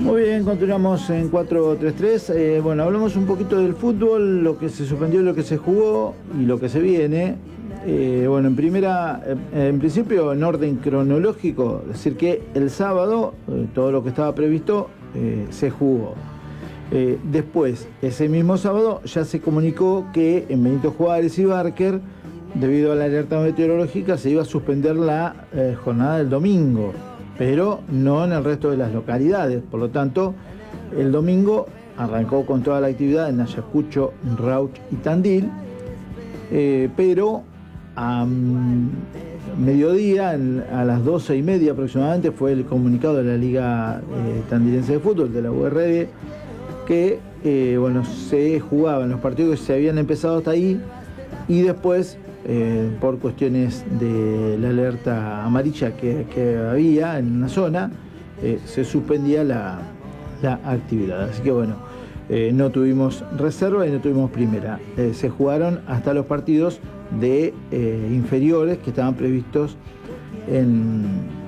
Muy bien, continuamos en 4-3-3. Bueno, hablamos un poquito del fútbol, lo que se suspendió, lo que se jugó y lo que se viene. Bueno, en principio, en orden cronológico, decir que el sábado todo lo que estaba previsto se jugó. Después, ese mismo sábado, ya se comunicó que en Benito Juárez y Barker, debido a la alerta meteorológica, se iba a suspender la jornada del domingo, pero no en el resto de las localidades. Por lo tanto, el domingo arrancó con toda la actividad en Ayacucho, Rauch y Tandil, pero a mediodía, a las 12:30 aproximadamente, fue el comunicado de la Liga Tandilense de Fútbol, de la URD, que se jugaban los partidos que se habían empezado hasta ahí, y después, por cuestiones de la alerta amarilla que había en una zona, se suspendía la actividad. Así que no tuvimos reserva y no tuvimos primera. Se jugaron hasta los partidos de inferiores que estaban previstos en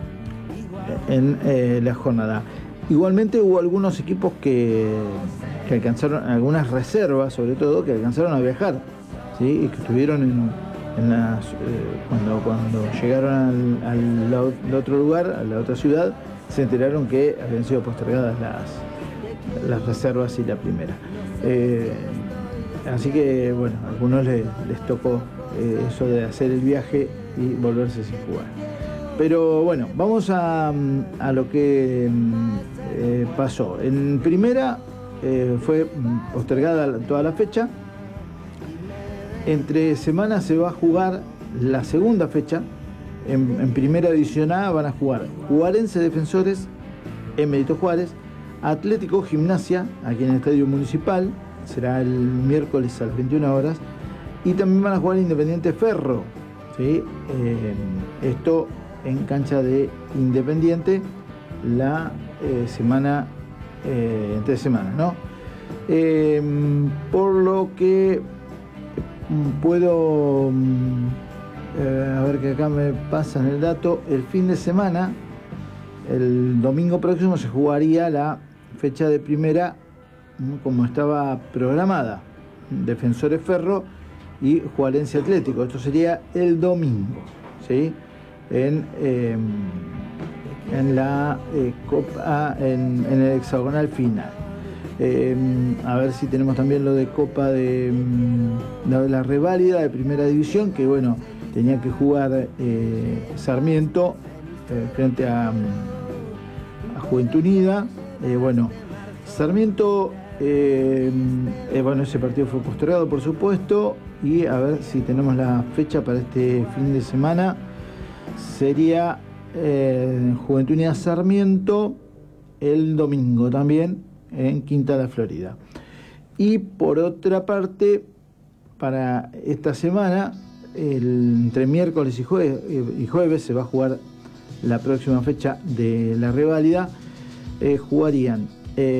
la jornada. Igualmente hubo algunos equipos que alcanzaron, algunas reservas sobre todo, que alcanzaron a viajar, ¿sí? Y que estuvieron cuando llegaron al otro lugar, a la otra ciudad, se enteraron que habían sido postergadas las reservas y la primera. Así que a algunos les tocó eso de hacer el viaje y volverse sin jugar. Pero vamos a lo que pasó. En primera fue postergada toda la fecha. Entre semanas se va a jugar la segunda fecha. En primera división A van a jugar Juarense Defensores en Benito Juárez, Atlético Gimnasia aquí en el Estadio Municipal, será el miércoles a las 21 horas, y también van a jugar Independiente Ferro, ¿sí? Esto en cancha de Independiente la semana, entre semanas, ¿no? Por lo que puedo, a ver que acá me pasan el dato, el fin de semana, el domingo próximo, se jugaría la fecha de primera como estaba programada, Defensores Ferro y Juarense Atlético. Esto sería el domingo, ¿sí? En la Copa, en el hexagonal final. A ver si tenemos también lo de Copa de la reválida de Primera División, que tenía que jugar Sarmiento frente a Juventud Unida. Sarmiento, ese partido fue postergado, por supuesto, y a ver si tenemos la fecha para este fin de semana. Sería Juventud Unida Sarmiento el domingo también en Quinta La Florida. Y por otra parte, para esta semana, entre miércoles y jueves se va a jugar la próxima fecha de la reválida. Jugarían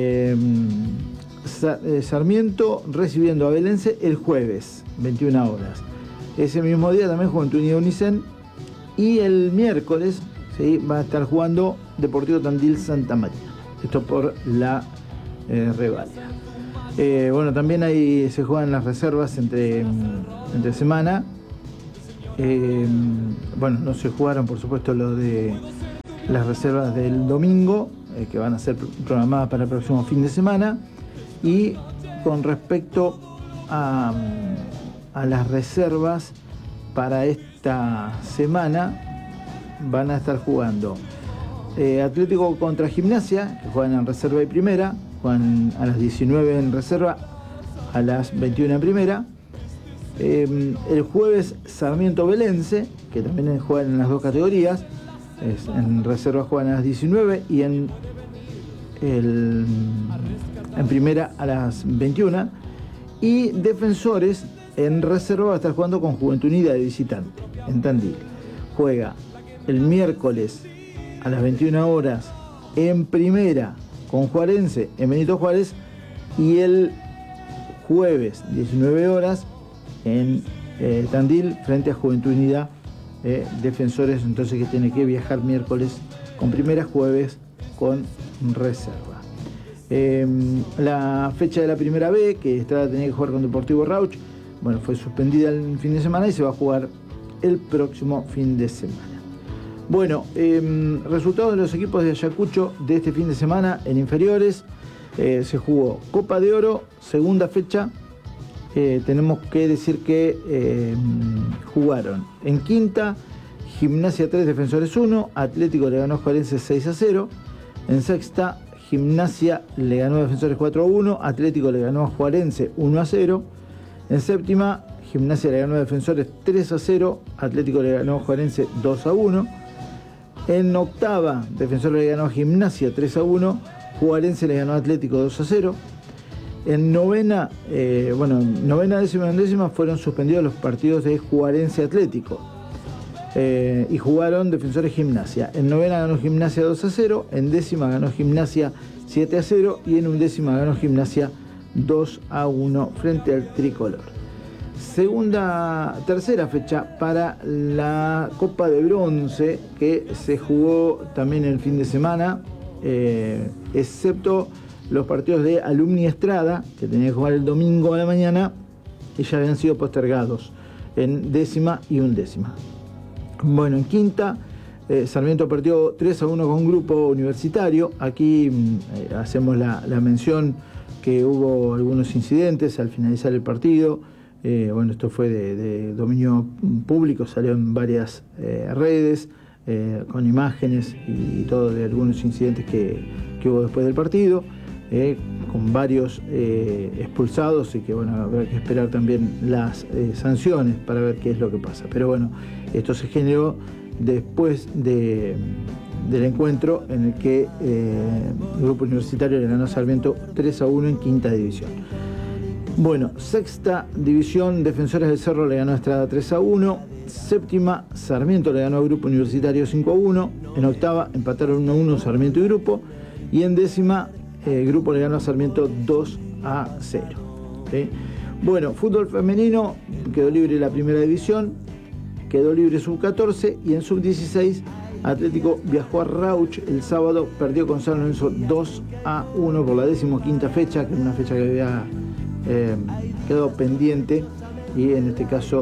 Sarmiento recibiendo a Belense el jueves, 21 horas. Ese mismo día también Juventud Unida Unicen, y el miércoles, ¿sí?, va a estar jugando Deportivo Tandil Santa María. Esto por la reválida. También ahí se juegan las reservas entre semana. No se jugaron, por supuesto, lo de las reservas del domingo, que van a ser programadas para el próximo fin de semana. Y con respecto a las reservas para esta semana, van a estar jugando Atlético contra Gimnasia, que juegan en reserva y primera, juegan a las 19 en reserva, a las 21 en primera. El jueves Sarmiento Belense, que también juegan en las dos categorías, en reserva juegan a las 19 y en primera a las 21. Y Defensores en reserva va a estar jugando con Juventud Unida de visitante en Tandil. Juega el miércoles a las 21 horas en primera con Juarense en Benito Juárez, y el jueves 19 horas en Tandil frente a Juventud Unida. Defensores, entonces, que tiene que viajar miércoles con primera, jueves con reserva. La fecha de la primera B, que Estrada tenía que jugar con Deportivo Rauch, bueno, fue suspendida el fin de semana y se va a jugar el próximo fin de semana. Bueno, resultados de los equipos de Ayacucho de este fin de semana en inferiores. Se jugó Copa de Oro, segunda fecha. Tenemos que decir que jugaron en quinta, Gimnasia 3, Defensores 1, Atlético le ganó a Juarense 6-0. En sexta, Gimnasia le ganó a Defensores 4-1, Atlético le ganó a Juarense 1-0. En séptima, Gimnasia le ganó a Defensores 3-0, Atlético le ganó a Juarense 2-1. En octava, Defensores le ganó a Gimnasia 3-1, Juarense le ganó a Atlético 2-0. En novena, novena, décima y undécima fueron suspendidos los partidos de Juarense Atlético. Y jugaron Defensores Gimnasia. En novena ganó Gimnasia 2-0, en décima ganó Gimnasia 7-0 y en undécima ganó Gimnasia 2-1 frente al Tricolor. Tercera fecha para la Copa de Bronce, que se jugó también el fin de semana, excepto los partidos de Alumni Estrada, que tenía que jugar el domingo a la mañana, y ya habían sido postergados en décima y undécima. Bueno, en quinta, Sarmiento perdió 3-1 con Grupo Universitario. Aquí hacemos la mención que hubo algunos incidentes al finalizar el partido. Bueno, esto fue de dominio público, salió en varias redes, con imágenes y todo de algunos incidentes que hubo después del partido, con varios expulsados, y que bueno, habrá que esperar también las sanciones para ver qué es lo que pasa. Pero bueno, esto se generó después del encuentro en el que el Grupo Universitario le ganó a Sarmiento 3-1 en quinta división. Bueno, sexta división, Defensores del Cerro le ganó a Estrada 3-1. Séptima, Sarmiento le ganó a Grupo Universitario 5-1. En octava, empataron 1-1 Sarmiento y Grupo. Y en décima, Grupo le ganó a Sarmiento 2-0. ¿Sí? Bueno, fútbol femenino, quedó libre la primera división, quedó libre sub-14, y en sub-16 Atlético viajó a Rauch el sábado, perdió con San Lorenzo 2-1 por la 15ª fecha, que es una fecha que había quedó pendiente, y en este caso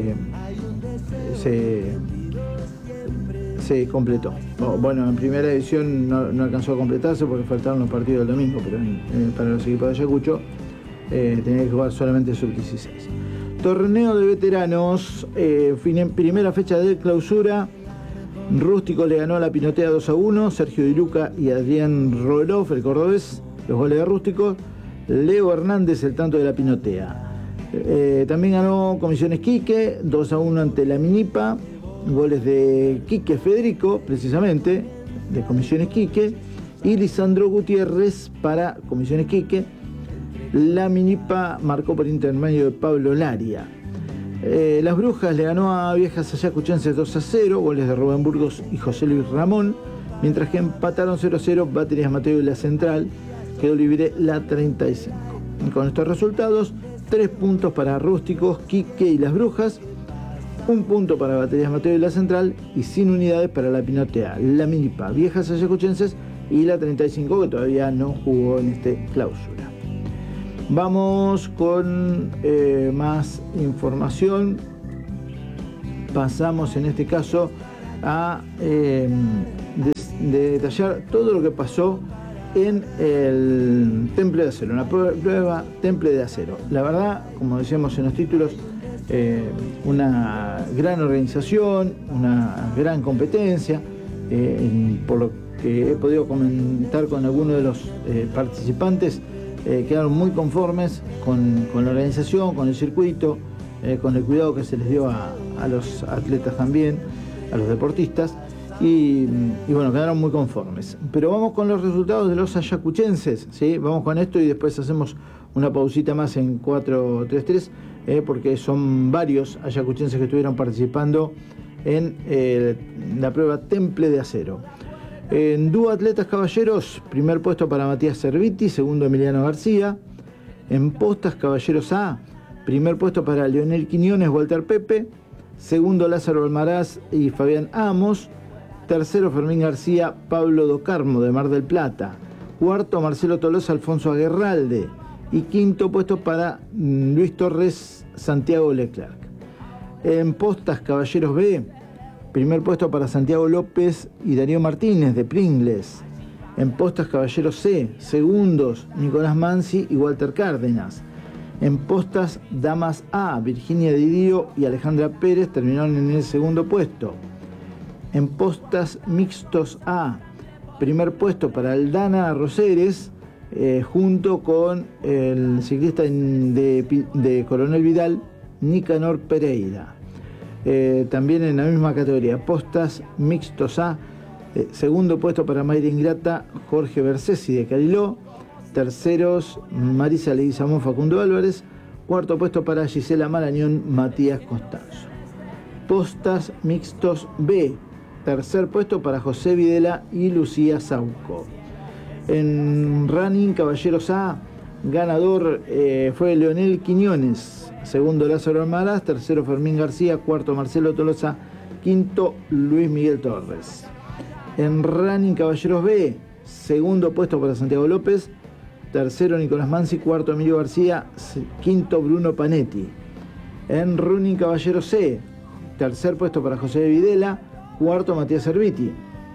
se completó. Bueno, en primera división no alcanzó a completarse porque faltaron los partidos del domingo, pero para los equipos de Ayacucho tenía que jugar solamente sub-16. Torneo de veteranos, primera fecha de clausura. Rústico le ganó a la Pinotea 2-1, Sergio Di Luca y Adrián Roloff, el cordobés, los goles de Rústico. Leo Hernández, el tanto de la Pinotea. También ganó Comisiones Quique 2-1 ante la Minipa, goles de Quique Federico, precisamente, de Comisiones Quique, y Lisandro Gutiérrez para Comisiones Quique. La Minipa marcó por intermedio de Pablo Laria. Las Brujas le ganó a Viejas Ayacuchenses 2-0, goles de Rubén Burgos y José Luis Ramón, mientras que empataron 0-0 Baterías Mateo y La Central. Quedó libre la 35. Y con estos resultados, 3 puntos para Rústicos, Quique y Las Brujas, 1 punto para Baterías Mateo y La Central, y sin unidades para la Pinotea, la Minipa, Viejas Ayacuchenses y la 35, que todavía no jugó en este clausura. Vamos con más información. Pasamos en este caso a detallar todo lo que pasó en el Temple de Acero, en la prueba Temple de Acero. La verdad, como decíamos en los títulos, una gran organización, una gran competencia, por lo que he podido comentar con algunos de los participantes, quedaron muy conformes con la organización, con el circuito, con el cuidado que se les dio a los atletas también, a los deportistas. Y bueno, quedaron muy conformes. Pero vamos con los resultados de los ayacuchenses, ¿sí? Vamos con esto y después hacemos una pausita más en 4-3-3, porque son varios ayacuchenses que estuvieron participando en la prueba Temple de Acero. En dúo atletas caballeros, primer puesto para Matías Serviti, segundo Emiliano García. En postas caballeros A, primer puesto para Leonel Quiñones, Walter Pepe. Segundo Lázaro Almaraz y Fabián Amos. Tercero Fermín García, Pablo Docarmo de Mar del Plata. Cuarto, Marcelo Tolosa, Alfonso Aguerralde. Y quinto puesto para Luis Torres, Santiago Leclerc. En postas, Caballeros B, primer puesto para Santiago López y Darío Martínez, de Pringles. En postas, Caballeros C, segundos, Nicolás Mansi y Walter Cárdenas. En postas, Damas A, Virginia Didio y Alejandra Pérez terminaron en el segundo puesto. En postas, mixtos A, primer puesto para Aldana Roseres, junto con el ciclista de Coronel Vidal, Nicanor Pereira. También en la misma categoría, postas, mixtos A, segundo puesto para Mayra Ingrata, Jorge Bersesi de Cariló. Terceros, Marisa Leguizamón, Facundo Álvarez. Cuarto puesto para Gisela Marañón, Matías Costanzo. Postas mixtos B, tercer puesto para José Videla y Lucía Sauco. En running, Caballeros A, ganador fue Leonel Quiñones. Segundo, Lázaro Almaraz. Tercero, Fermín García. Cuarto, Marcelo Tolosa. Quinto, Luis Miguel Torres. En running, Caballeros B, segundo puesto para Santiago López. Tercero, Nicolás Mansi. Cuarto, Emilio García. Quinto, Bruno Panetti. En running, Caballeros C, tercer puesto para José Videla. Cuarto, Matías Serviti.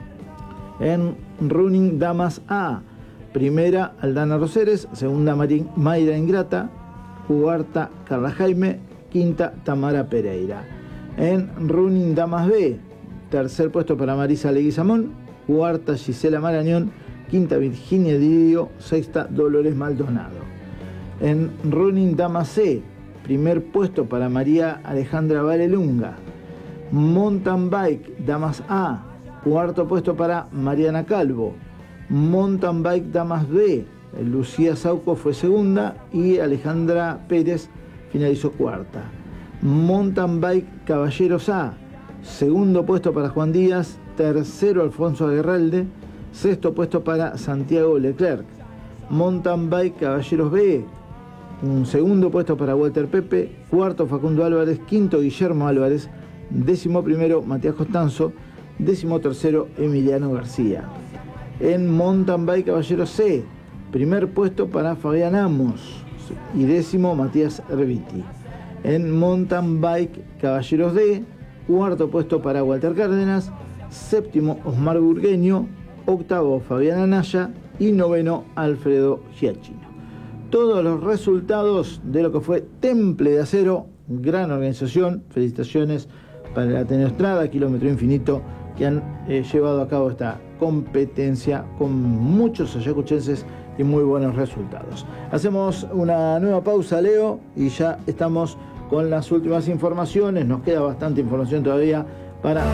En running, Damas A, primera, Aldana Roseres. Segunda, Mayra Ingrata. Cuarta, Carla Jaime. Quinta, Tamara Pereira. En running, Damas B, tercer puesto para Marisa Leguizamón. Cuarta, Gisela Marañón. Quinta, Virginia Didio. Sexta, Dolores Maldonado. En running, Damas C, primer puesto para María Alejandra Valelunga. Mountain Bike, Damas A, cuarto puesto para Mariana Calvo. Mountain Bike, Damas B, Lucía Sauco fue segunda y Alejandra Pérez finalizó cuarta. Mountain Bike, Caballeros A, segundo puesto para Juan Díaz. Tercero, Alfonso Aguerralde. Sexto puesto para Santiago Leclerc. Mountain Bike, Caballeros B, un segundo puesto para Walter Pepe. Cuarto, Facundo Álvarez. Quinto, Guillermo Álvarez. Décimo primero, Matías Costanzo. Décimo tercero, Emiliano García. En Mountain Bike, Caballeros C, primer puesto para Fabián Amos y décimo, Matías Erviti. En Mountain Bike, Caballeros D, cuarto puesto para Walter Cárdenas. Séptimo, Osmar Burgueño. Octavo, Fabián Anaya. Y noveno, Alfredo Giachino. Todos los resultados de lo que fue Temple de Acero, gran organización. Felicitaciones para el Ateneo Estrada, Kilómetro Infinito, que han llevado a cabo esta competencia con muchos ayacuchenses y muy buenos resultados. Hacemos una nueva pausa, Leo, y ya estamos con las últimas informaciones. Nos queda bastante información todavía para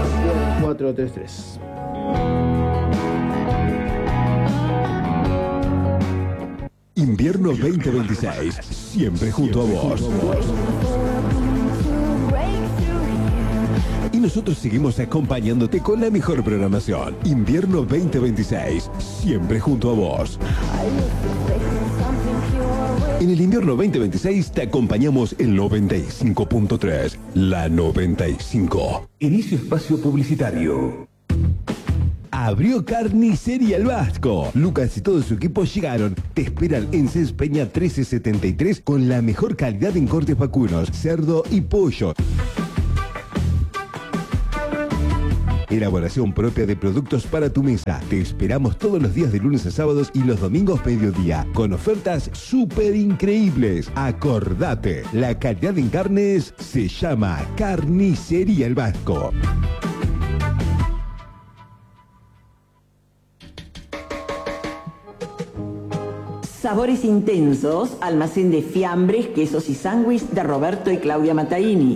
433. Invierno 2026, siempre junto a vos. Y nosotros seguimos acompañándote con la mejor programación. Invierno 2026, siempre junto a vos. En el invierno 2026 te acompañamos el 95.3, la 95. Inicio espacio publicitario. Abrió Carnicería El Vasco. Lucas y todo su equipo llegaron. Te esperan en Cés Peña 1373 con la mejor calidad en cortes vacunos, cerdo y pollo. Elaboración propia de productos para tu mesa. Te esperamos todos los días de lunes a sábados y los domingos mediodía, con ofertas súper increíbles. Acordate, la calidad en carnes se llama Carnicería El Vasco. Sabores intensos, almacén de fiambres, quesos y sándwiches de Roberto y Claudia Mataini.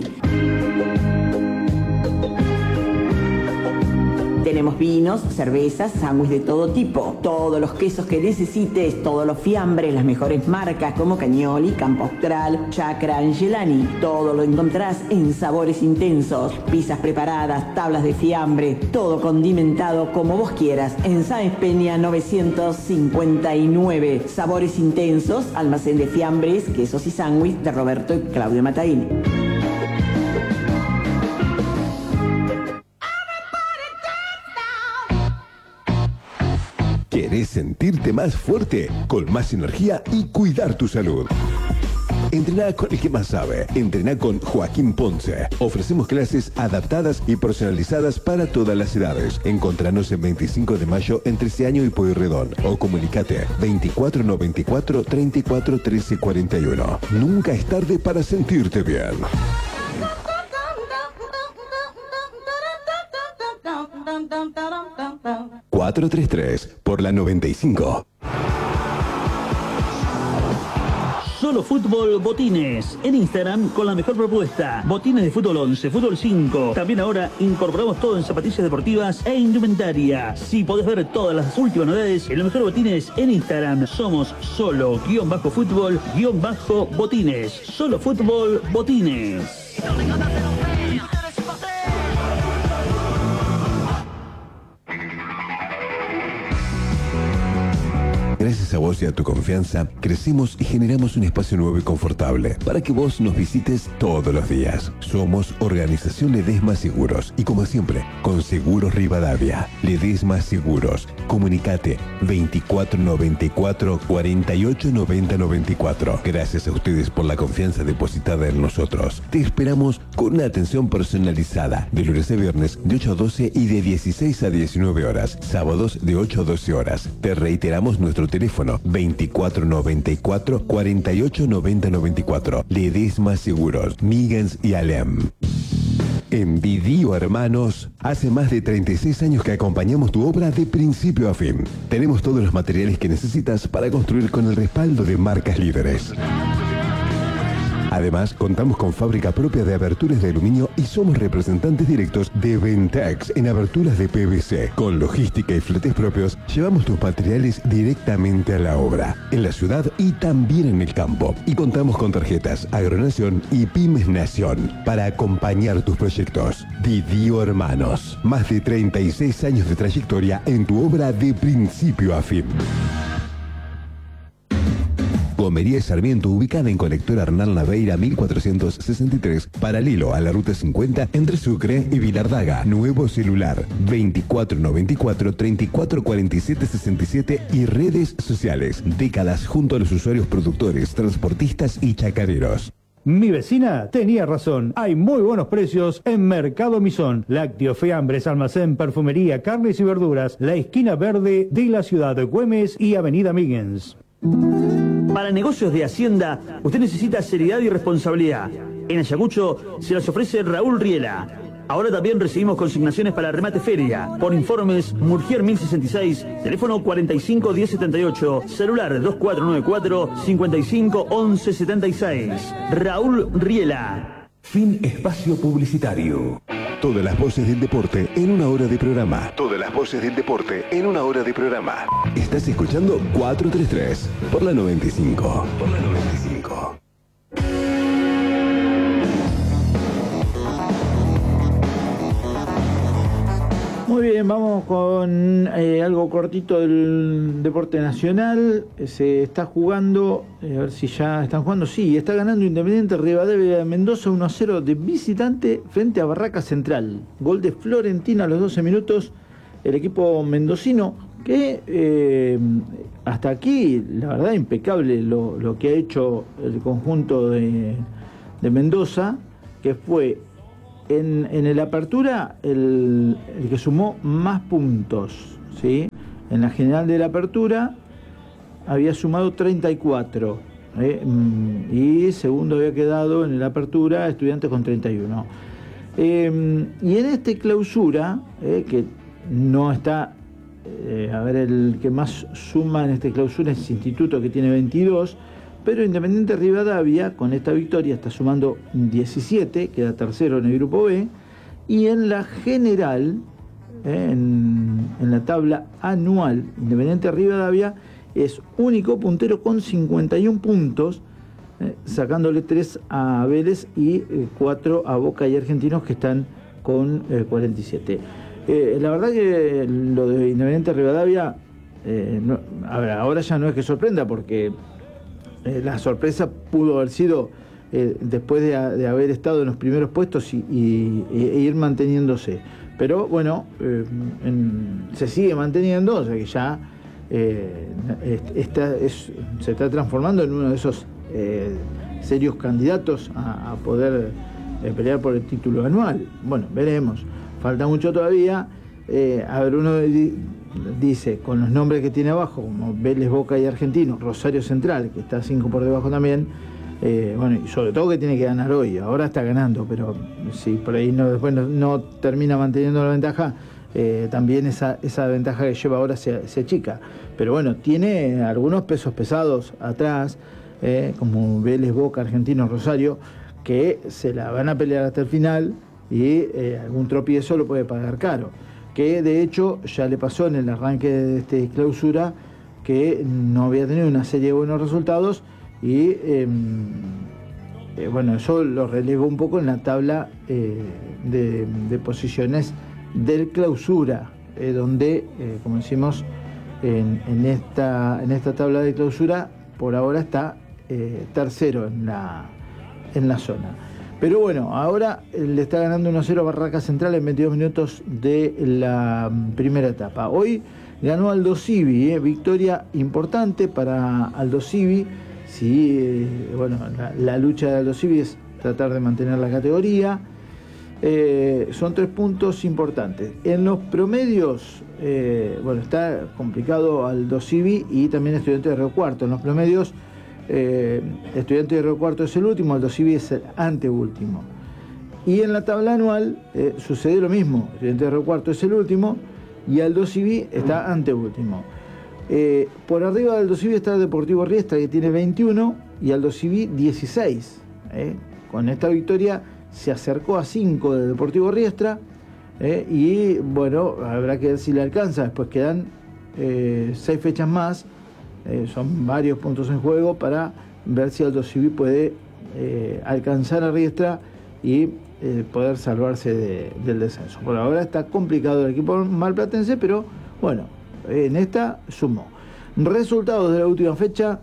Tenemos vinos, cervezas, sándwiches de todo tipo, todos los quesos que necesites, todos los fiambres, las mejores marcas como Cañoli, Campo Austral, Chacra, Angelani. Todo lo encontrarás en Sabores Intensos. Pizzas preparadas, tablas de fiambre, todo condimentado como vos quieras. En Sáenz Peña 959. Sabores Intensos, almacén de fiambres, quesos y sándwiches de Roberto y Claudio Mataini. ¿Querés ¿Querés sentirte más fuerte, con más energía y cuidar tu salud? Entrená con el que más sabe. Entrená con Joaquín Ponce. Ofrecemos clases adaptadas y personalizadas para todas las edades. Encontranos en 25 de mayo en Treceaño y Pueyrredón. O comunicate 2494 34 13 41. Nunca es tarde para sentirte bien. 433 por la 95. Solo Fútbol Botines. En Instagram con la mejor propuesta. Botines de fútbol 11, fútbol 5. También ahora incorporamos todo en zapatillas deportivas e indumentaria. Si podés ver todas las últimas novedades en los mejores botines en Instagram. Somos solo-fútbol-botines. Solo Fútbol Botines. Gracias a vos y a tu confianza, crecemos y generamos un espacio nuevo y confortable para que vos nos visites todos los días. Somos Organización Ledesma Seguros y como siempre, con Seguros Rivadavia. Ledesma Seguros. Comunicate 2494 48 90 94. Gracias a ustedes por la confianza depositada en nosotros. Te esperamos con una atención personalizada de lunes a viernes de 8 a 12 y de 16 a 19 horas. Sábados de 8 a 12 horas. Te reiteramos nuestro teléfono 2494 48 90 94. Ledesma Seguros, Miggins y Alem. En Vidío Hermanos, hace más de 36 años que acompañamos tu obra de principio a fin. Tenemos todos los materiales que necesitas para construir con el respaldo de marcas líderes. Además, contamos con fábrica propia de aberturas de aluminio y somos representantes directos de Ventex en aberturas de PVC. Con logística y fletes propios, llevamos tus materiales directamente a la obra, en la ciudad y también en el campo. Y contamos con tarjetas Agronación y Pymes Nación para acompañar tus proyectos. Vidío Hermanos, más de 36 años de trayectoria en tu obra de principio a fin. Gomería Sarmiento, ubicada en Colector Hernán Naveira 1463, paralelo a la Ruta 50 entre Sucre y Vilardaga. Nuevo celular 2494 3447 67 y redes sociales. Décadas junto a los usuarios productores, transportistas y chacareros. Mi vecina tenía razón. Hay muy buenos precios en Mercado Misón. Lácteos, fiambres, almacén, perfumería, carnes y verduras. La esquina verde de la ciudad de Güemes y Avenida Miggins. Para negocios de Hacienda, usted necesita seriedad y responsabilidad. En Ayacucho se las ofrece Raúl Riela. Ahora también recibimos consignaciones para remate feria. Por informes, Murgier 1066, teléfono 45 1078, celular 2494 55 11 76. Raúl Riela. Fin espacio publicitario. Todas las voces del deporte en una hora de programa. Todas las voces del deporte en una hora de programa. Estás escuchando 433 por la 95. Por la 95. Muy bien, vamos con algo cortito del deporte nacional. Se está jugando, a ver si ya están jugando. Sí, está ganando Independiente Rivadavia de Mendoza 1-0 de visitante frente a Barraca Central. Gol de Florentina a los 12 minutos. El equipo mendocino que hasta aquí, la verdad, impecable lo que ha hecho el conjunto de Mendoza, que fue en el Apertura el que sumó más puntos, ¿sí? En la general de la Apertura había sumado 34, y segundo había quedado en la Apertura Estudiantes con 31. Y en este Clausura, que no está, a ver, el que más suma en este Clausura es Instituto, que tiene 22, pero Independiente Rivadavia, con esta victoria, está sumando 17, queda tercero en el grupo B, y en la general, en la tabla anual, Independiente Rivadavia es único puntero con 51 puntos, sacándole 3 a Vélez y 4 a Boca y Argentinos, que están con 47. La verdad que lo de Independiente Rivadavia, a ver, ahora ya no es que sorprenda, porque la sorpresa pudo haber sido después de haber estado en los primeros puestos e ir manteniéndose. Pero bueno, se sigue manteniendo, o sea que ya se está transformando en uno de esos serios candidatos a poder pelear por el título anual. Bueno, veremos, falta mucho todavía. A ver, uno dice, con los nombres que tiene abajo, como Vélez, Boca y Argentino, Rosario Central, que está 5 por debajo también, bueno, y sobre todo que tiene que ganar hoy. Ahora está ganando, pero si por ahí después no termina manteniendo la ventaja, también esa ventaja que lleva ahora se achica. Pero bueno, tiene algunos pesos pesados atrás, como Vélez, Boca, Argentino, Rosario, que se la van a pelear hasta el final y algún tropiezo lo puede pagar caro. Que de hecho ya le pasó en el arranque de este clausura, que no había tenido una serie de buenos resultados y bueno, eso lo relegó un poco en la tabla de posiciones del clausura, donde, como decimos, en esta tabla de clausura por ahora está tercero en la zona. Pero bueno, ahora le está ganando 1-0 a Barracas Central en 22 minutos de la primera etapa. Hoy ganó Aldo Civi, victoria importante para Aldo Civi. Sí, bueno, la lucha de Aldo Civi es tratar de mantener la categoría. Son 3 puntos importantes. En los promedios, bueno, está complicado Aldo Civi y también Estudiantes de Río Cuarto. En los promedios, Estudiantes de Río Cuarto es el último, Aldo Civi es el anteúltimo. Y en la tabla anual sucede lo mismo, Estudiantes de Río Cuarto es el último y Aldo Civi está anteúltimo. Por arriba de Aldo Civi está Deportivo Riestra, que tiene 21, y Aldo Civi 16. Con esta victoria se acercó a 5 de Deportivo Riestra, y bueno, habrá que ver si le alcanza. Después quedan 6 fechas más. Son varios puntos en juego para ver si Aldo Civi puede alcanzar a Riestra y poder salvarse del descenso. Por ahora está complicado el equipo malplatense, pero bueno, en esta sumó. Resultados de la última fecha: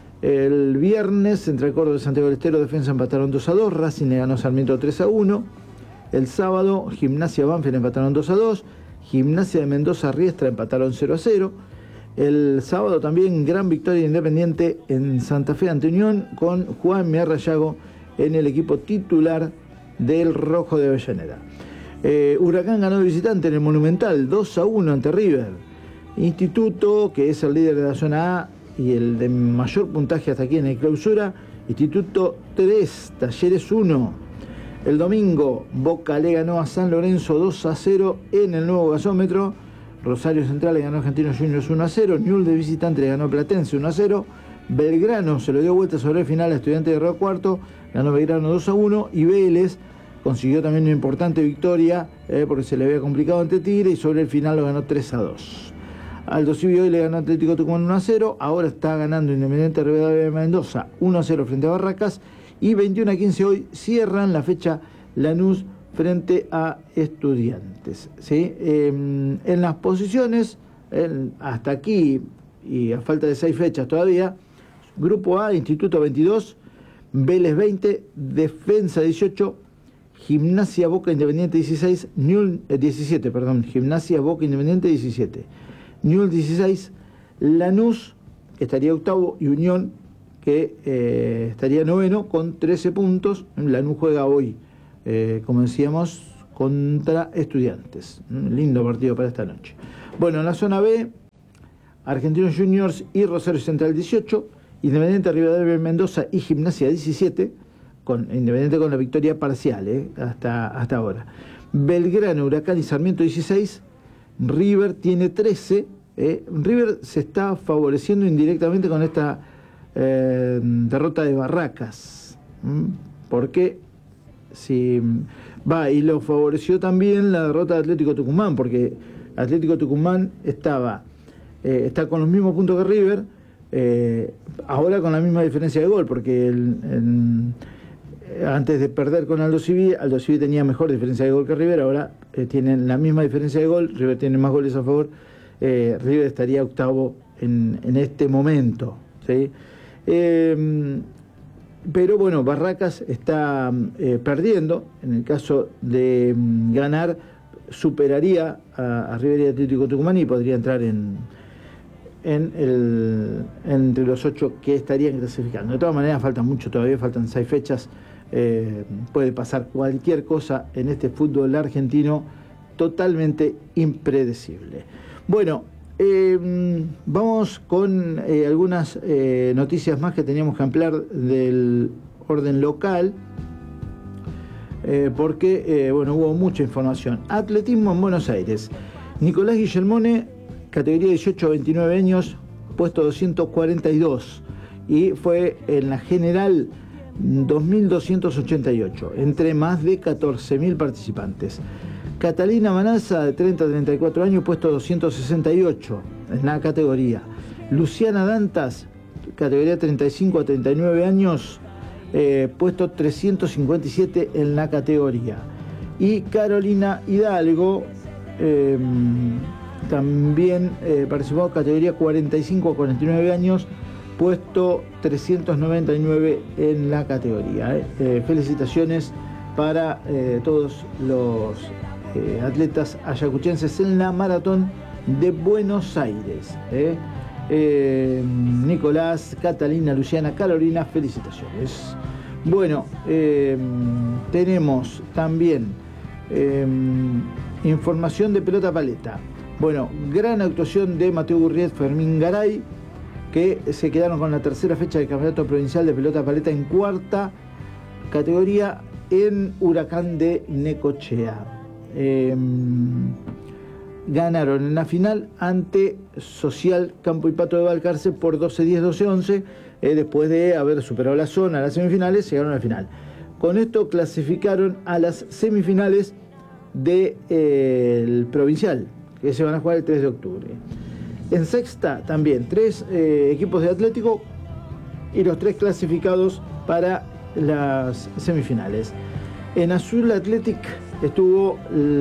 el viernes, entre Córdoba y Santiago del Estero, Defensa empataron 2-2, Racing le ganó Sarmiento 3-1. El sábado, Gimnasia Banfield empataron 2-2, Gimnasia de Mendoza Riestra empataron 0-0. El sábado también gran victoria Independiente en Santa Fe ante Unión, con Juan Miarrayago en el equipo titular del Rojo de Avellaneda. Huracán ganó de visitante en el Monumental 2-1 ante River. Instituto, que es el líder de la zona A y el de mayor puntaje hasta aquí en el clausura, Instituto 3, Talleres 1. El domingo, Boca le ganó a San Lorenzo 2-0 en el nuevo gasómetro. Rosario Central le ganó a Argentinos Juniors 1-0, Newell's de visitante le ganó a Platense 1-0, Belgrano se lo dio vuelta sobre el final a Estudiantes de Río Cuarto, ganó Belgrano 2-1, y Vélez consiguió también una importante victoria porque se le había complicado ante Tigre, y sobre el final lo ganó 3-2. Aldo Civi hoy le ganó a Atlético Tucumán 1-0, ahora está ganando Independiente Rivadavia de Mendoza 1-0 frente a Barracas, y 21-15 hoy cierran la fecha Lanús frente a Estudiantes, ¿sí? En las posiciones, hasta aquí, y a falta de 6 fechas todavía: Grupo A, Instituto 22, Vélez 20, Defensa 18, Gimnasia Boca Independiente 16, 17, Gimnasia Boca Independiente 17, Newell's 16, Lanús, que estaría octavo, y Unión, que estaría noveno con 13 puntos. Lanús juega hoy, como decíamos, contra Estudiantes. Lindo partido para esta noche. Bueno, en la zona B, Argentinos Juniors y Rosario Central 18, Independiente Rivadavia Mendoza y Gimnasia 17, Independiente con la victoria parcial hasta ahora. Belgrano, Huracán y Sarmiento 16, River tiene 13. River se está favoreciendo indirectamente con esta derrota de Barracas, porque y lo favoreció también la derrota de Atlético Tucumán, porque Atlético Tucumán está con los mismos puntos que River, ahora con la misma diferencia de gol, porque antes de perder con Aldo Civi tenía mejor diferencia de gol que River, ahora tienen la misma diferencia de gol, River tiene más goles a favor, River estaría octavo en este momento, ¿sí? Pero bueno, Barracas está perdiendo. En el caso de ganar, superaría a River y Atlético Tucumán y podría entrar en entre los 8 que estarían clasificando. De todas maneras, falta mucho todavía, faltan 6 fechas. Puede pasar cualquier cosa en este fútbol argentino totalmente impredecible. Bueno, vamos con algunas noticias más que teníamos que ampliar del orden local, porque hubo mucha información. Atletismo en Buenos Aires. Nicolás Guillermone, categoría 18 a 29 años, puesto 242, y fue en la general 2.288, entre más de 14.000 participantes. Catalina Manazza, de 30 a 34 años, puesto 268 en la categoría. Luciana Dantas, categoría 35 a 39 años, puesto 357 en la categoría. Y Carolina Hidalgo, también participó en categoría 45 a 49 años, puesto 399 en la categoría. Felicitaciones para todos los atletas ayacuchenses en la maratón de Buenos Aires. Nicolás, Catalina, Luciana, Carolina, felicitaciones. Bueno, tenemos también información de pelota paleta. Bueno, gran actuación de Mateo Gurriet, Fermín Garay, que se quedaron con la tercera fecha del Campeonato Provincial de Pelota Paleta en cuarta categoría en Huracán de Necochea. Ganaron en la final ante Social Campo y Pato de Balcarce por 12-10, 12-11, después de haber superado la zona, las semifinales, llegaron a la final. Con esto clasificaron a las semifinales del Provincial, que se van a jugar el 3 de octubre. En sexta también 3 equipos de Atlético y los 3 clasificados para las semifinales. En Azul Athletic estuvo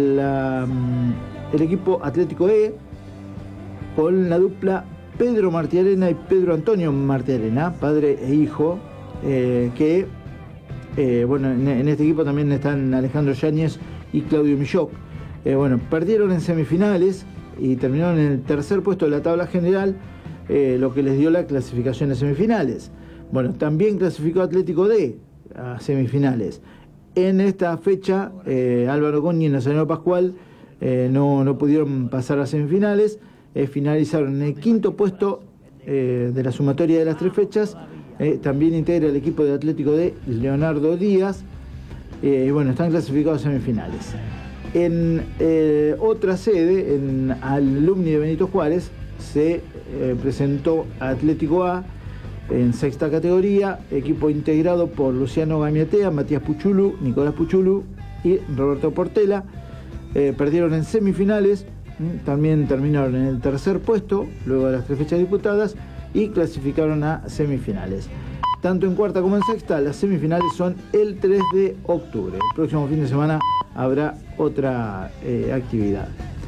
el equipo Atlético E con la dupla Pedro Martiarena y Pedro Antonio Martiarena, padre e hijo, que en este equipo también están Alejandro Yáñez y Claudio Milloc. Perdieron en semifinales y terminaron en el tercer puesto de la tabla general, lo que les dio la clasificación de semifinales. Bueno, también clasificó Atlético D a semifinales. En esta fecha, Álvaro Goñi y Nazareno Pascual no pudieron pasar a semifinales, finalizaron en el quinto puesto de la sumatoria de las 3 fechas. También integra el equipo de Atlético D Leonardo Díaz, están clasificados a semifinales. En otra sede, en Alumni de Benito Juárez, se presentó Atlético A en sexta categoría, equipo integrado por Luciano Gamiatea, Matías Puchulu, Nicolás Puchulu y Roberto Portela. Perdieron en semifinales, también terminaron en el tercer puesto, luego de las 3 fechas disputadas, y clasificaron a semifinales. Tanto en cuarta como en sexta, las semifinales son el 3 de octubre. El próximo fin de semana habrá otra actividad.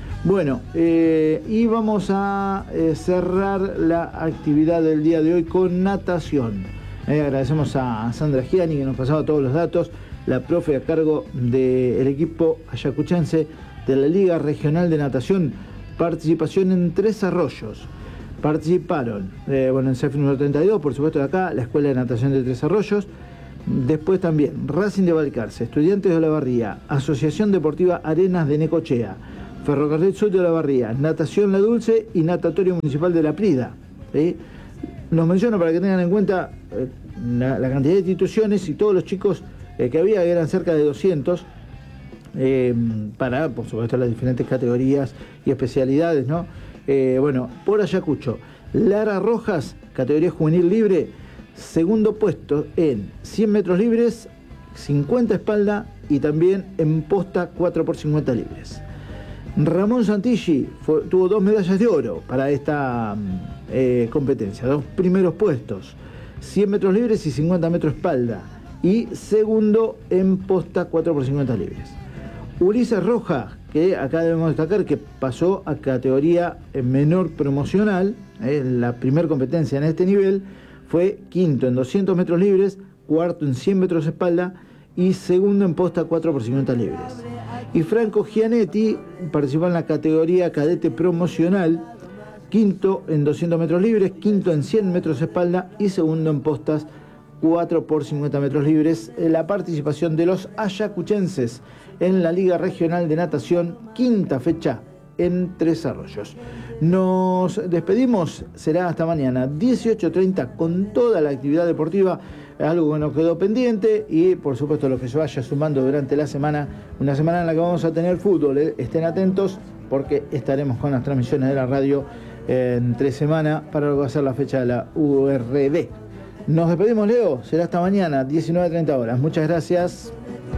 Y vamos a cerrar la actividad del día de hoy con natación. Agradecemos a Sandra Giani, que nos pasaba todos los datos, la profe a cargo del equipo ayacuchense de la Liga Regional de Natación. Participación en 3 arroyos. Participaron, en CEF número 32, por supuesto de acá, la Escuela de Natación de 3 Arroyos. Después también Racing de Balcarce, Estudiantes de Olavarría, Asociación Deportiva Arenas de Necochea, Ferrocarril Sur de Olavarría, Natación La Dulce y Natatorio Municipal de La Prida. Los menciono para que tengan en cuenta la cantidad de instituciones y todos los chicos que había, que eran cerca de 200, para, por supuesto, las diferentes categorías y especialidades, ¿no? Por Ayacucho, Lara Rojas, categoría juvenil libre, segundo puesto en 100 metros libres, 50 espalda y también en posta 4x50 libres. Ramón Santilli tuvo 2 medallas de oro para esta competencia, 2 primeros puestos, 100 metros libres y 50 metros espalda, y segundo en posta 4x50 libres. Ulises Rojas, que acá debemos destacar que pasó a categoría menor promocional, la primera competencia en este nivel, fue quinto en 200 metros libres, cuarto en 100 metros espalda y segundo en posta 4x50 libres. Y Franco Gianetti participó en la categoría cadete promocional, quinto en 200 metros libres, quinto en 100 metros espalda y segundo en postas 4 por 50 metros libres. La participación de los ayacuchenses en la Liga Regional de Natación, quinta fecha en Tres Arroyos. Nos despedimos, será hasta mañana 18:30 con toda la actividad deportiva, algo que nos quedó pendiente y por supuesto lo que se vaya sumando durante la semana, una semana en la que vamos a tener fútbol, estén atentos porque estaremos con las transmisiones de la radio entre semana para lo que va a ser la fecha de la URD. Nos despedimos, Leo, será hasta mañana 19:30 horas. Muchas gracias.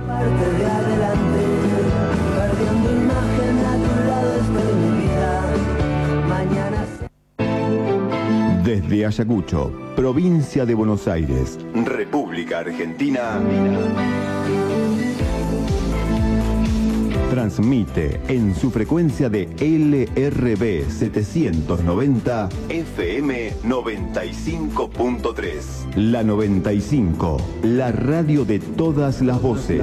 Desde Ayacucho, provincia de Buenos Aires, República Argentina, transmite en su frecuencia de LRB 790 FM 95.3. La 95, la radio de todas las voces.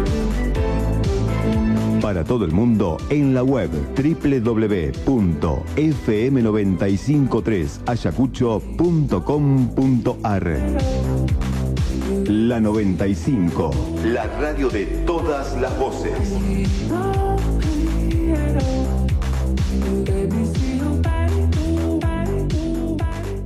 Para todo el mundo en la web www.fm953ayacucho.com.ar. La 95, la radio de todas las voces.